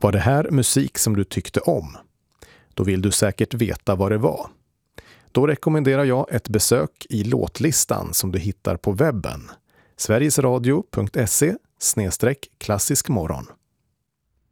Var det här musik som du tyckte om? Då vill du säkert veta vad det var. Då rekommenderar jag ett besök i låtlistan som du hittar på webben. sverigesradio.se/klassiskmorgon.